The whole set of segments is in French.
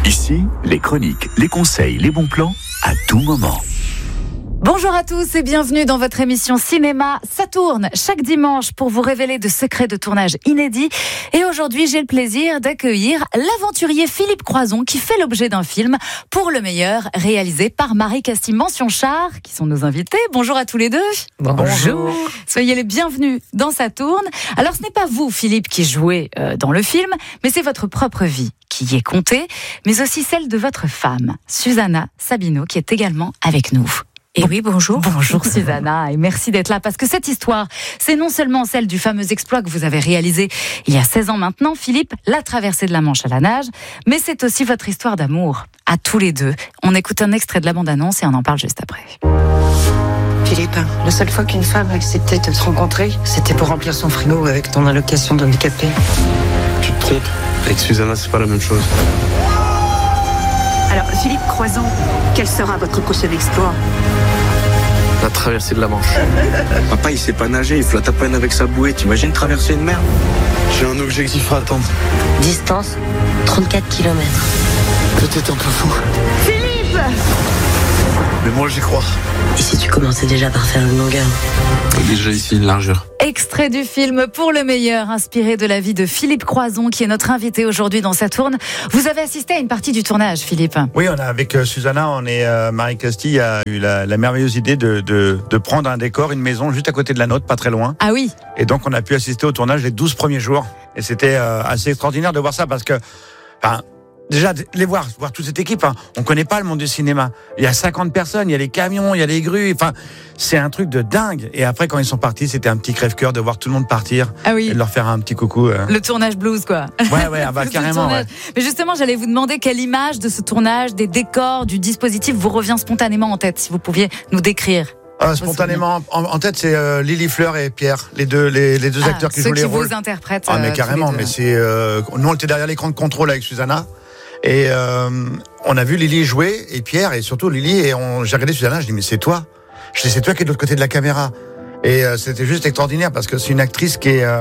Ici, les chroniques, les conseils, les bons plans, à tout moment. Bonjour à tous et bienvenue dans votre émission Cinéma. Ça tourne chaque dimanche pour vous révéler de secrets de tournage inédits. Et aujourd'hui, j'ai le plaisir d'accueillir l'aventurier Philippe Croison qui fait l'objet d'un film Pour le meilleur, réalisé par Marie Castille Mention Char, qui sont nos invités. Bonjour à tous les deux. Bonjour. Soyez les bienvenus dans Ça tourne. Alors, ce n'est pas vous, Philippe, qui jouez dans le film, mais c'est votre propre vie qui y est comptée, mais aussi celle de votre femme, Susanna Sabino, qui est également avec nous. Et oui, bonjour. Bonjour Susanna, et merci d'être là, parce que cette histoire, c'est non seulement celle du fameux exploit que vous avez réalisé il y a 16 ans maintenant, Philippe, la traversée de la Manche à la nage, mais c'est aussi votre histoire d'amour, à tous les deux. On écoute un extrait de la bande-annonce et on en parle juste après. Philippe, la seule fois qu'une femme a accepté de te rencontrer, c'était pour remplir son frigo avec ton allocation d'handicapé. Tu te trompes. Avec Susanna, c'est pas la même chose. Alors, Philippe Croison, quel sera votre prochain exploit ? La traversée de la Manche. Papa, il sait pas nager, il flotte à peine avec sa bouée. T'imagines traverser une mer ? J'ai un objectif à atteindre. Distance, 34 km. Peut-être un peu fou. Philippe ! Mais moi, j'y crois. Et si tu commençais déjà par faire une longueur ? Déjà ici, une largeur. Extrait du film Pour le meilleur, inspiré de la vie de Philippe Croison, qui est notre invité aujourd'hui dans Ça tourne. Vous avez assisté à une partie du tournage, Philippe ? Oui, on a avec Susanna, Marie Castille a eu la merveilleuse idée de prendre un décor, une maison juste à côté de la nôtre, pas très loin. Ah oui. Et donc on a pu assister au tournage les 12 premiers jours. Et c'était assez extraordinaire de voir ça parce que, déjà, voir toute cette équipe, on connaît pas le monde du cinéma. Il y a 50 personnes, il y a les camions, il y a les grues, c'est un truc de dingue. Et après, quand ils sont partis, c'était un petit crève-cœur de voir tout le monde partir. Ah oui. Et de leur faire un petit coucou. Le tournage blues, quoi. Ouais, carrément. Ouais. Mais justement, j'allais vous demander quelle image de ce tournage, des décors, du dispositif vous revient spontanément en tête, si vous pouvinous nous décrire. Spontanément en tête, c'est Lily Fleur et Pierre, les deux acteurs qui jouent les rôles. Ceux qui vous interprètent. Mais carrément, mais c'est nous on était derrière l'écran de contrôle avec Susanna et on a vu Lily jouer et Pierre et surtout Lily et j'ai regardé Susanna, je dis mais c'est toi. Je dis c'est toi qui es de l'autre côté de la caméra. Et c'était juste extraordinaire parce que c'est une actrice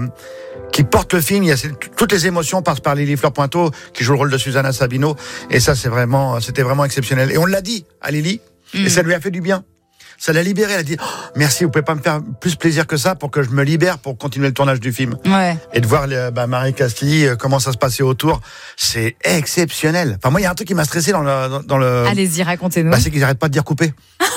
qui porte le film. Toutes les émotions passent par Lily Fleur Pointeau qui joue le rôle de Susanna Sabino et ça c'était vraiment exceptionnel. Et on l'a dit à Lily et ça lui a fait du bien. Ça l'a libérée, elle a dit merci, vous pouvez pas me faire plus plaisir que ça pour que je me libère pour continuer le tournage du film. Ouais. Et de voir Marie Castille, comment ça se passait autour, c'est exceptionnel. Moi, il y a un truc qui m'a stressé dans le. Allez-y, racontez-nous. C'est qu'ils arrêtent pas de dire couper.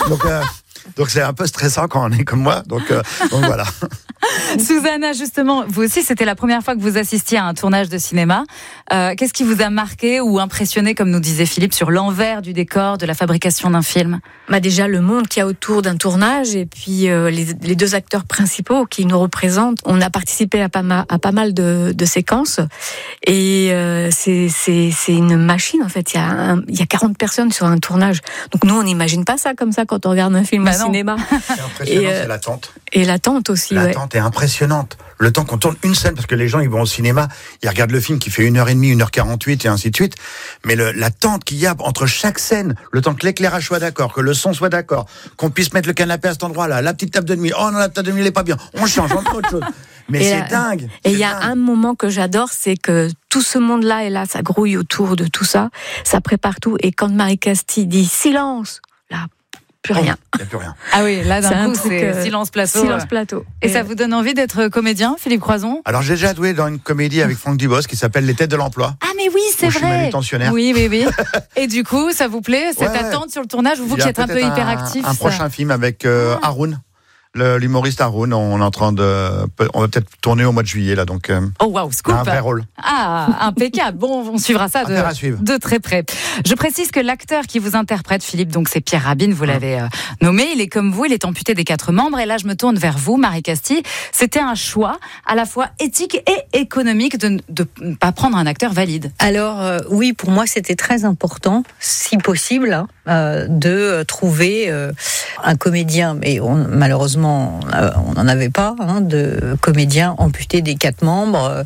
Donc c'est un peu stressant quand on est comme moi. Donc voilà. Susanna, justement, vous aussi, c'était la première fois que vous assistiez à un tournage de cinéma. Qu'est-ce qui vous a marqué ou impressionné, comme nous disait Philippe, sur l'envers du décor de la fabrication d'un film ? Déjà le monde qu'il y a autour d'un tournage et puis les deux acteurs principaux qui nous représentent. On a participé à pas mal de séquences et c'est une machine en fait. Il y a 40 personnes sur un tournage. Donc nous on n'imagine pas ça comme ça quand on regarde un film au cinéma. C'est impressionnant, c'est l'attente. Et l'attente aussi. L'attente est impressionnante. Le temps qu'on tourne une scène, parce que les gens ils vont au cinéma, ils regardent le film qui fait 1h30, 1h48 et ainsi de suite. Mais l'attente qu'il y a entre chaque scène, le temps que l'éclairage soit d'accord, que le son soit d'accord, qu'on puisse mettre le canapé à cet endroit-là, la petite table de nuit, oh non, la table de nuit elle est pas bien, on change, on fait autre chose. Mais c'est dingue. Et il y a un moment que j'adore, c'est que tout ce monde-là est là, ça grouille autour de tout ça, ça prépare tout. Et quand Marie Castille dit silence, là, plus rien. Il n'y a plus rien. Ah oui, là d'un coup, c'est silence plateau. Silence plateau. Et ça vous donne envie d'être comédien, Philippe Croison ? Alors j'ai déjà joué dans une comédie avec Franck Dubosc qui s'appelle Les Têtes de l'Emploi. Ah mais oui, c'est vrai. Je suis manutentionnaire. Oui. Et du coup, ça vous plaît, cette attente sur le tournage, vous qui êtes un peu hyperactif ? Un prochain film avec Haroun. L'humoriste Haroun, on va peut-être tourner au mois de juillet là, donc. Oh waouh, scoop. Un vrai rôle. Ah, impeccable. Bon, on suivra ça de très près. Je précise que l'acteur qui vous interprète, Philippe, donc c'est Pierre Rabhin, vous l'avez nommé. Il est comme vous, il est amputé des 4 membres. Et là, je me tourne vers vous, Marie Castille. C'était un choix à la fois éthique et économique de ne pas prendre un acteur valide. Alors oui, pour moi, c'était très important, si possible, de trouver un comédien, mais malheureusement on n'en avait pas de comédien amputé des 4 membres.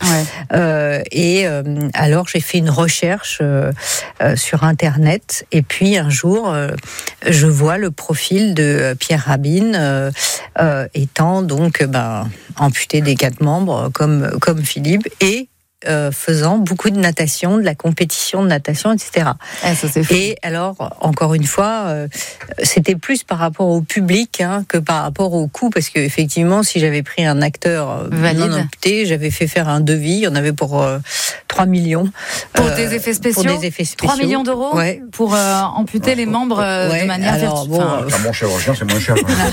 Alors j'ai fait une recherche sur internet et puis un jour je vois le profil de Pierre Rabhin étant donc amputé des 4 membres comme Philippe, et faisant beaucoup de natation, de la compétition de natation, etc. Ça, c'est fou. Et alors, encore une fois, c'était plus par rapport au public que par rapport au coût, parce qu'effectivement, si j'avais pris un acteur non amputé, j'avais fait faire un devis, il y en avait pour 3 millions. Pour des effets spéciaux. 3 millions d'euros pour amputer les membres de manière virtuelle. Un bon chirurgien, c'est moins cher.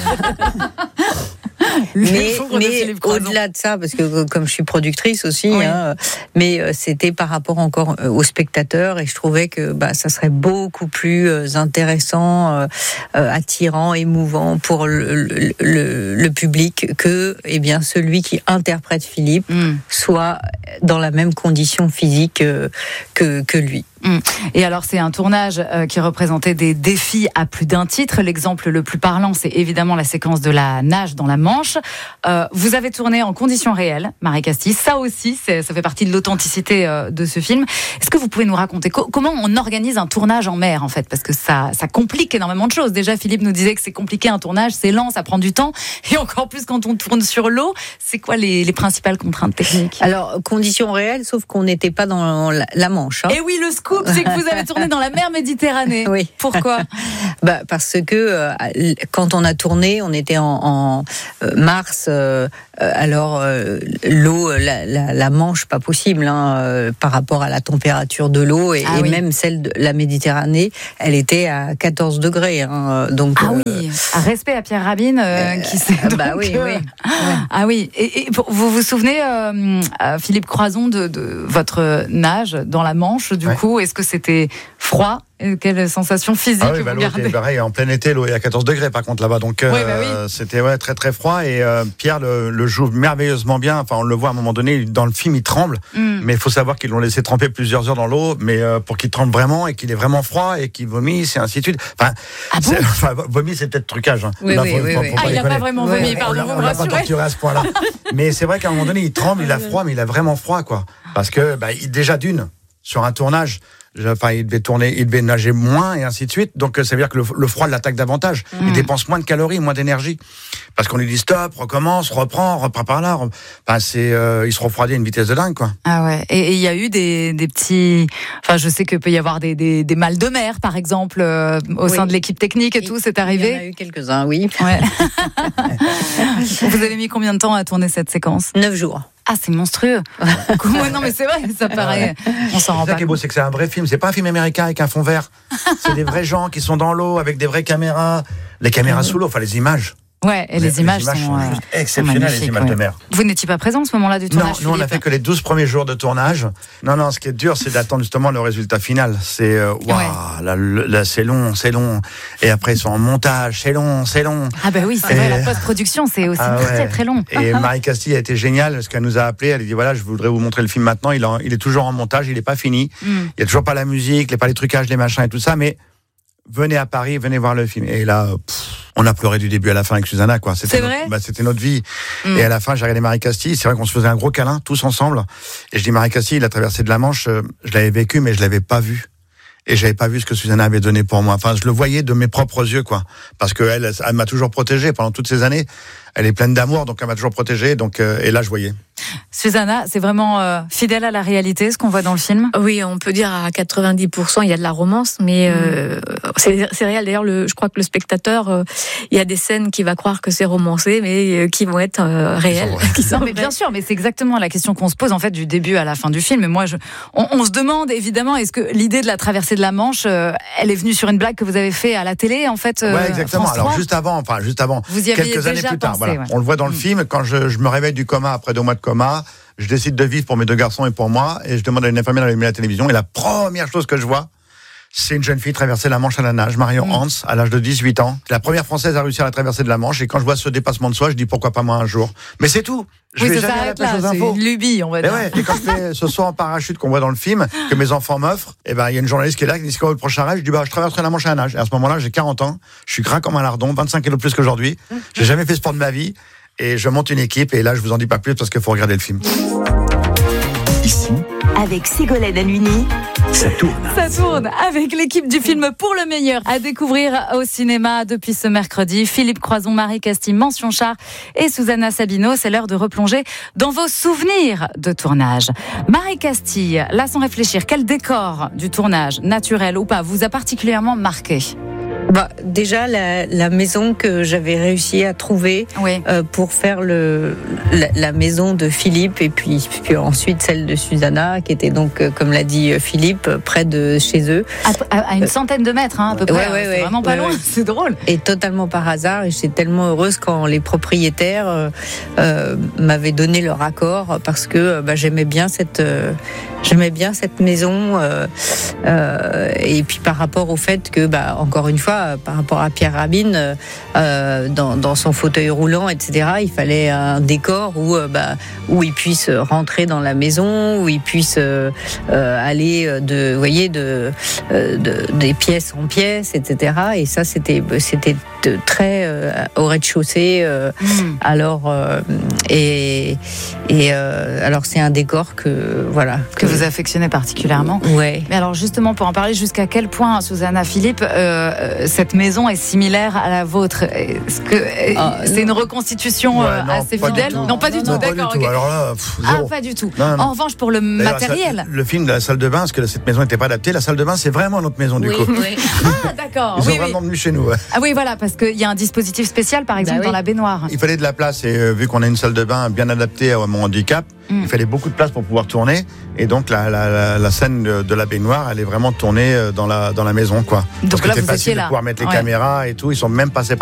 Mais au-delà de ça, parce que comme je suis productrice aussi, mais c'était par rapport encore aux spectateurs, et je trouvais que ça serait beaucoup plus intéressant, attirant, émouvant pour le public que celui qui interprète Philippe soit dans la même condition physique que lui. Et alors, c'est un tournage qui représentait des défis à plus d'un titre. L'exemple le plus parlant, c'est évidemment la séquence de la nage dans la Manche. Vous avez tourné en conditions réelles, Marie Castille. Ça aussi, ça fait partie de l'authenticité de ce film. Est-ce que vous pouvez nous raconter comment on organise un tournage en mer, en fait? Parce que ça complique énormément de choses. Déjà, Philippe nous disait que c'est compliqué un tournage, c'est lent, ça prend du temps. Et encore plus quand on tourne sur l'eau. C'est quoi les principales contraintes techniques? Alors, conditions réelles, sauf qu'on n'était pas dans la Manche. Et oui, le scoop, c'est que vous avez tourné dans la mer Méditerranée. Oui. Pourquoi? Parce que quand on a tourné, on était en mars. Alors l'eau, la Manche, pas possible par rapport à la température de l'eau et même celle de la Méditerranée, elle était à 14 degrés. Donc respect à Pierre Rabin qui s'est. Ah oui. Et vous vous souvenez, Philippe Croison, de votre nage dans la Manche, du coup, est-ce que c'était froid? Quelle sensation physique vous l'eau gardez? était pareil, en plein été, l'eau est à 14 degrés par contre là-bas, donc c'était très très froid, et Pierre le joue merveilleusement bien. Enfin, on le voit à un moment donné dans le film, il tremble, mais il faut savoir qu'ils l'ont laissé tremper plusieurs heures dans l'eau, mais pour qu'il tremble vraiment et qu'il est vraiment froid et qu'il vomisse et ainsi de suite. Vomit, c'est peut-être trucage. Oui. Il n'a pas vraiment vomi, pardon, vous me rassurez. On l'a pas torturé à ce point-là. Mais c'est vrai qu'à un moment donné, il tremble, il a froid, mais il a vraiment froid, quoi. Parce que déjà sur un tournage, il devait nager moins et ainsi de suite. Donc ça veut dire que le froid l'attaque davantage. Il dépense moins de calories, moins d'énergie. Parce qu'on lui dit stop, recommence, reprend par là. Il se refroidit à une vitesse de dingue, quoi. Ah ouais. Et il y a eu des petits. Enfin, je sais qu'il peut y avoir des mal de mer, par exemple, au sein de l'équipe technique et tout. C'est arrivé. Il y en a eu quelques-uns, oui. Ouais. Vous avez mis combien de temps à tourner cette séquence? 9 jours. Ah, c'est monstrueux. Non, mais c'est vrai, ça paraît. On s'en rend pas. C'est ça qui est beau, c'est que c'est un vrai film. C'est pas un film américain avec un fond vert. C'est des vrais gens qui sont dans l'eau avec des vraies caméras. Les caméras sous l'eau, les images. Ouais, et les images sont juste exceptionnelles, les images de mer. Vous n'étiez pas présent à ce moment-là du tournage? Non, nous on n'a fait que les 12 premiers jours de tournage. Non, ce qui est dur, c'est d'attendre justement le résultat final. C'est là, c'est long. Et après ils sont en montage, c'est long. Ah oui, c'est vrai, la post-production, c'est aussi très très long. Et Marie Castille a été géniale, parce qu'elle nous a appelé, elle a dit voilà, je voudrais vous montrer le film maintenant. Il est toujours en montage, il n'est pas fini. Il y a toujours pas la musique, pas les trucages, les machins et tout ça, mais venez à Paris, venez voir le film. Et là, on a pleuré du début à la fin avec Susanna, quoi. C'est vrai? C'était notre vie. Et à la fin, j'ai regardé Marie Castille. C'est vrai qu'on se faisait un gros câlin, tous ensemble. Et je dis, Marie Castille, la traversée de la Manche, je l'avais vécu, mais je l'avais pas vu. Et j'avais pas vu ce que Susanna avait donné pour moi. Enfin, je le voyais de mes propres yeux, quoi. Parce que elle m'a toujours protégé pendant toutes ces années. Elle est pleine d'amour, donc elle m'a toujours protégé. Donc, et là, je voyais. Susanna, c'est vraiment fidèle à la réalité, ce qu'on voit dans le film? Oui, on peut dire à 90%, il y a de la romance, mais c'est réel. D'ailleurs, je crois que le spectateur, il y a des scènes qu'il va croire que c'est romancé, mais qui vont être réelles. Mais bien sûr, mais c'est exactement la question qu'on se pose en fait du début à la fin du film. Et moi, on se demande évidemment, est-ce que l'idée de la traversée de la Manche, elle est venue sur une blague que vous avez fait à la télé, en fait? Ouais, exactement. Alors juste avant, vous y aviez quelques années déjà plus tard, pensé, voilà. On le voit dans le film. Quand je me réveille du coma après 2 mois de coma, je décide de vivre pour mes 2 garçons et pour moi, et je demande à une infirmière d'allumer la télévision, et la première chose que je vois, c'est une jeune fille traverser la Manche à la nage, Marion Hans, à l'âge de 18 ans. C'est la première Française à réussir à la traversée de la Manche, et quand je vois ce dépassement de soi, je dis pourquoi pas moi un jour. Mais c'est tout. Je vais jamais à la pêche aux infos. C'est une lubie, on va dire. Et quand je fais ce saut en parachute qu'on voit dans le film, que mes enfants m'offrent, il y a une journaliste qui est là, qui dit c'est quoi le prochain rêve? Je dis je traverserai la Manche à la nage. Et à ce moment-là, j'ai 40 ans, je suis gras comme un lardon, 25 kilos plus qu'aujourd'hui. J'ai jamais fait sport de ma vie. Et je monte une équipe, et là je vous en dis pas plus parce qu'il faut regarder le film. Ici, Avec Ségolène Halluny, ça tourne. Ça tourne avec l'équipe du film Pour le meilleur à découvrir au cinéma depuis ce mercredi. Philippe Croison, Marie Castille, Mention Char et Susanna Sabino. C'est l'heure de replonger dans vos souvenirs de tournage. Marie Castille, là sans réfléchir, quel décor du tournage, naturel ou pas, vous a particulièrement marqué? Déjà la maison que j'avais réussi à trouver Oui. pour faire la maison de Philippe et puis ensuite celle de Susanna qui était donc comme l'a dit Philippe près de chez eux À une centaine de mètres à peu près, c'est vraiment pas loin, ouais. c'est drôle. Et totalement par hasard, et j'étais tellement heureuse quand les propriétaires m'avaient donné leur accord parce que j'aimais bien cette maison et puis par rapport au fait que encore une fois par rapport à Pierre Rabin dans son fauteuil roulant etc, il fallait un décor où il puisse rentrer dans la maison, où il puisse aller des pièces en pièces etc, et ça c'était très au rez-de-chaussée alors c'est un décor que vous affectionnez particulièrement. Ouais. Mais alors justement pour en parler, jusqu'à quel point, Susanna, Philippe, cette maison est similaire à la vôtre? Est-ce que c'est une reconstitution assez fidèle? Non, pas du tout. D'accord. Okay. Alors là, zéro. Pas du tout. Non. En revanche, pour le matériel. Le film de la salle de bain, parce que cette maison n'était pas adaptée, la salle de bain c'est vraiment notre maison du coup. Oui. Ah d'accord. Ils sont vraiment venus chez nous. Ouais. Ah oui, voilà, parce qu'il y a un dispositif spécial, par exemple, dans la baignoire. Il fallait de la place et vu qu'on a une salle de bain bien adaptée à mon handicap, il fallait beaucoup de place pour pouvoir tourner, et donc la scène de la baignoire, elle est vraiment tournée dans la maison, quoi. Donc parce que là, c'était vous étiez facile là. de pouvoir mettre les caméras et tout. Ils sont même passés